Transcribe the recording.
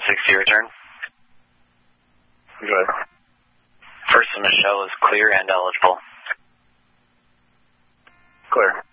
60 return. Good. First of Michelle is clear and eligible. Clear.